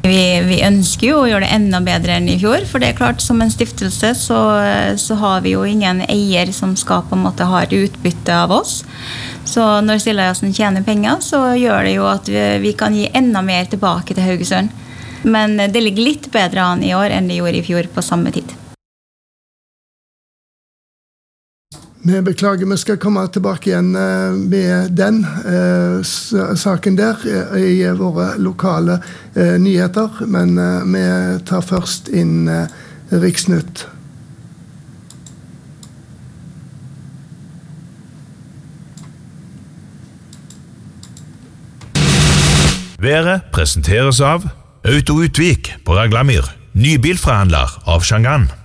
Vi ønsker jo å gjøre det enda bedre enn i fjor, for det klart, som en stiftelse så har vi jo ingen eier som skal på en måte ha et utbytte av oss. Så når Stillajassen tjener penger, så gjør det jo at vi kan gi enda mer tilbake til Haugesund. Men det ligger litt bedre an i år enn det gjorde i fjor på samme tid. Vi beklager, vi skal komme tilbake igjen med den saken der i våre lokale nyheter, men vi tar først inn Riksnytt. Været presenteres av Auto Utvik på Raglamyr, ny bilforhandler av Shangan.